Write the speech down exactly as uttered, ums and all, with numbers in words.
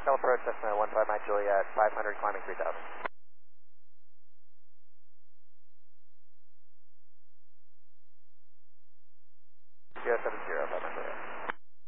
approach, Cessna one five nine Juliet, five hundred climbing three thousand.